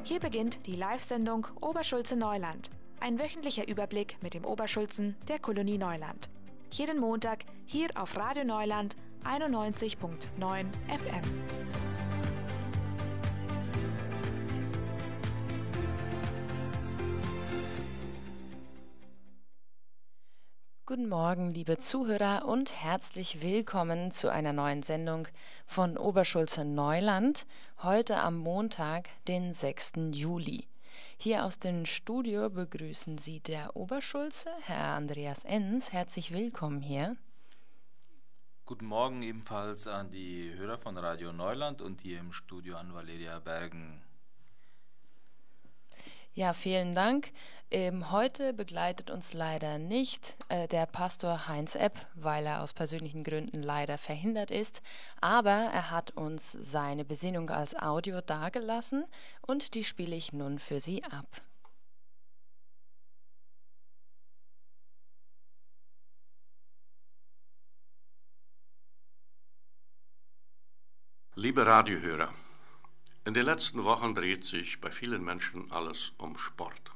Hier beginnt die Live-Sendung Oberschulze Neuland. Ein wöchentlicher Überblick mit dem Oberschulzen der Kolonie Neuland. Jeden Montag hier auf Radio Neuland 91.9 FM. Guten Morgen, liebe Zuhörer, und herzlich willkommen zu einer neuen Sendung von Oberschulze Neuland, heute am Montag, den 6. Juli. Hier aus dem Studio begrüßen Sie der Oberschulze, Herr Andreas Enns. Herzlich willkommen hier. Guten Morgen ebenfalls an die Hörer von Radio Neuland und hier im Studio an Valeria Bergen. Ja, vielen Dank. Heute begleitet uns leider nicht der Pastor Heinz Epp, weil er aus persönlichen Gründen leider verhindert ist, aber er hat uns seine Besinnung als Audio dargelassen und die spiele ich nun für Sie ab. Liebe Radiohörer, in den letzten Wochen dreht sich bei vielen Menschen alles um Sport.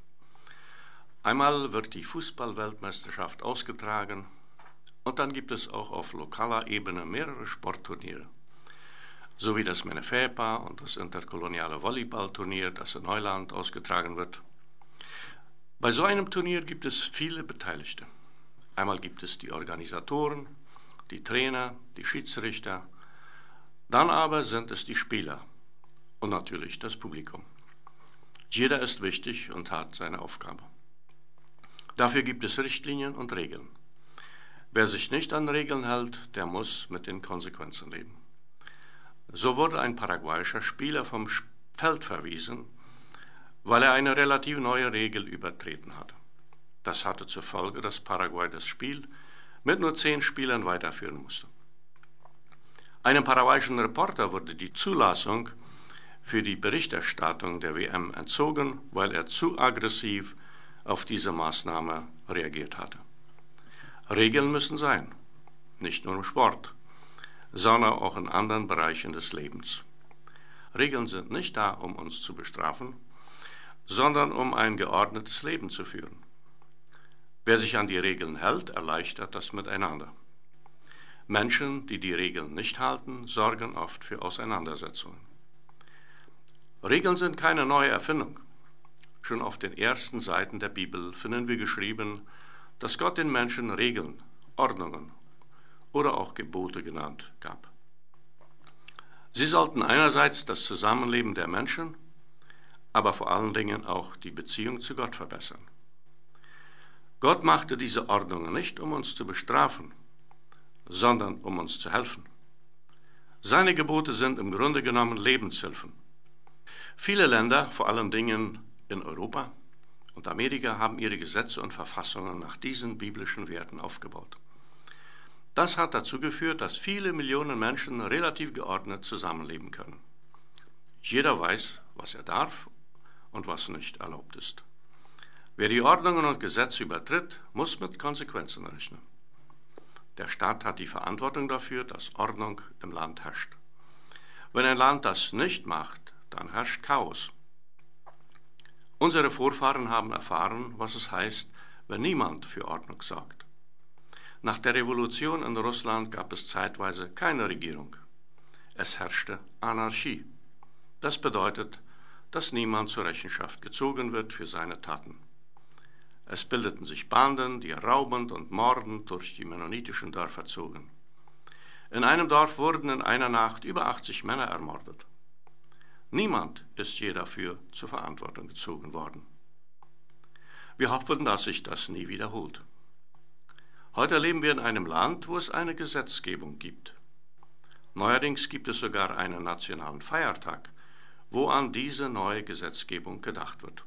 Einmal wird die Fußball-Weltmeisterschaft ausgetragen und dann gibt es auch auf lokaler Ebene mehrere Sportturniere, sowie das Menefepa und das interkoloniale Volleyballturnier, das in Neuland ausgetragen wird. Bei so einem Turnier gibt es viele Beteiligte. Einmal gibt es die Organisatoren, die Trainer, die Schiedsrichter, dann aber sind es die Spieler und natürlich das Publikum. Jeder ist wichtig und hat seine Aufgabe. Dafür gibt es Richtlinien und Regeln. Wer sich nicht an Regeln hält, der muss mit den Konsequenzen leben. So wurde ein paraguayischer Spieler vom Feld verwiesen, weil er eine relativ neue Regel übertreten hatte. Das hatte zur Folge, dass Paraguay das Spiel mit nur 10 Spielern weiterführen musste. Einem paraguayischen Reporter wurde die Zulassung für die Berichterstattung der WM entzogen, weil er zu aggressiv auf diese Maßnahme reagiert hatte. Regeln müssen sein, nicht nur im Sport, sondern auch in anderen Bereichen des Lebens. Regeln sind nicht da, um uns zu bestrafen, sondern um ein geordnetes Leben zu führen. Wer sich an die Regeln hält, erleichtert das Miteinander. Menschen, die die Regeln nicht halten, sorgen oft für Auseinandersetzungen. Regeln sind keine neue Erfindung. Schon auf den ersten Seiten der Bibel finden wir geschrieben, dass Gott den Menschen Regeln, Ordnungen oder auch Gebote genannt gab. Sie sollten einerseits das Zusammenleben der Menschen, aber vor allen Dingen auch die Beziehung zu Gott verbessern. Gott machte diese Ordnungen nicht, um uns zu bestrafen, sondern um uns zu helfen. Seine Gebote sind im Grunde genommen Lebenshilfen. Viele Länder, vor allen Dingen in Europa und Amerika, haben ihre Gesetze und Verfassungen nach diesen biblischen Werten aufgebaut. Das hat dazu geführt, dass viele Millionen Menschen relativ geordnet zusammenleben können. Jeder weiß, was er darf und was nicht erlaubt ist. Wer die Ordnungen und Gesetze übertritt, muss mit Konsequenzen rechnen. Der Staat hat die Verantwortung dafür, dass Ordnung im Land herrscht. Wenn ein Land das nicht macht, dann herrscht Chaos. Unsere Vorfahren haben erfahren, was es heißt, wenn niemand für Ordnung sorgt. Nach der Revolution in Russland gab es zeitweise keine Regierung. Es herrschte Anarchie. Das bedeutet, dass niemand zur Rechenschaft gezogen wird für seine Taten. Es bildeten sich Banden, die raubend und mordend durch die mennonitischen Dörfer zogen. In einem Dorf wurden in einer Nacht über 80 Männer ermordet. Niemand ist je dafür zur Verantwortung gezogen worden. Wir hoffen, dass sich das nie wiederholt. Heute leben wir in einem Land, wo es eine Gesetzgebung gibt. Neuerdings gibt es sogar einen nationalen Feiertag, wo an diese neue Gesetzgebung gedacht wird.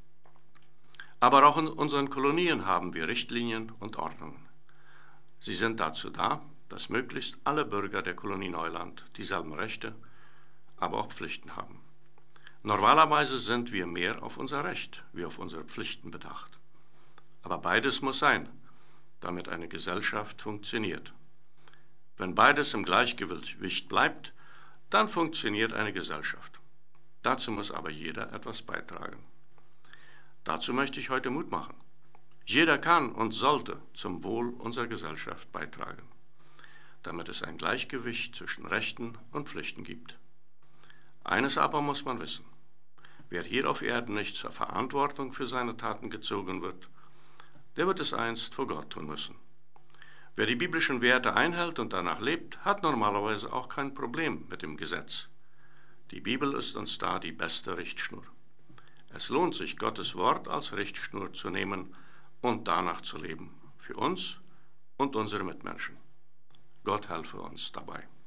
Aber auch in unseren Kolonien haben wir Richtlinien und Ordnungen. Sie sind dazu da, dass möglichst alle Bürger der Kolonie Neuland dieselben Rechte, aber auch Pflichten haben. Normalerweise sind wir mehr auf unser Recht wie auf unsere Pflichten bedacht. Aber beides muss sein, damit eine Gesellschaft funktioniert. Wenn beides im Gleichgewicht bleibt, dann funktioniert eine Gesellschaft. Dazu muss aber jeder etwas beitragen. Dazu möchte ich heute Mut machen. Jeder kann und sollte zum Wohl unserer Gesellschaft beitragen, damit es ein Gleichgewicht zwischen Rechten und Pflichten gibt. Eines aber muss man wissen: Wer hier auf Erden nicht zur Verantwortung für seine Taten gezogen wird, der wird es einst vor Gott tun müssen. Wer die biblischen Werte einhält und danach lebt, hat normalerweise auch kein Problem mit dem Gesetz. Die Bibel ist uns da die beste Richtschnur. Es lohnt sich, Gottes Wort als Richtschnur zu nehmen und danach zu leben, für uns und unsere Mitmenschen. Gott helfe uns dabei.